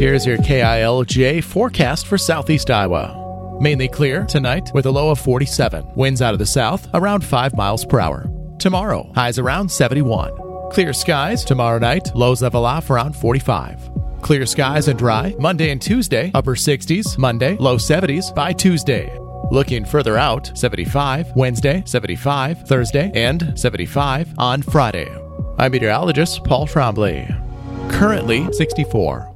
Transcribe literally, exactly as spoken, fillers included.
Here's your K I L J forecast for southeast Iowa. Mainly clear tonight with a low of forty-seven. Winds out of the south around five miles per hour. Tomorrow, highs around seventy-one. Clear skies tomorrow night, lows level off around forty-five. Clear skies and dry Monday and Tuesday, upper sixties, Monday, low seventies by Tuesday. Looking further out, seventy-five Wednesday, seventy-five Thursday, and seventy-five on Friday. I'm meteorologist Paul Trombley. Currently sixty-four.